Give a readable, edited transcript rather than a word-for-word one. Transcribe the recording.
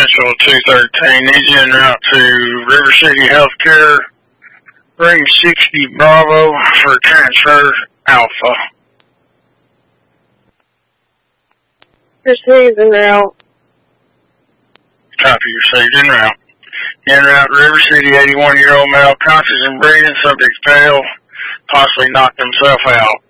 Central 213. He's en route to River City Healthcare. Ring 60 Bravo for transfer Alpha. Received en route. Copy, received en route. En route, River City, 81-year-old male, conscious and breathing, subject failed, possibly knocked himself out.